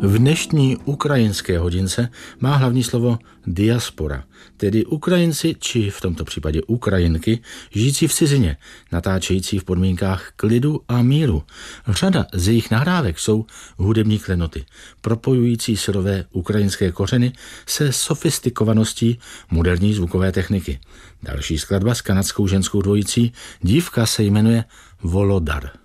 V dnešní ukrajinské hodince má hlavní slovo diaspora, tedy Ukrajinci, či v tomto případě Ukrajinky, žijící v cizině, natáčející v podmínkách klidu a míru. Řada z jejich nahrávek jsou hudební klenoty, propojující syrové ukrajinské kořeny se sofistikovaností moderní zvukové techniky. Další skladba s kanadskou ženskou dvojicí, dívka se jmenuje Volodar.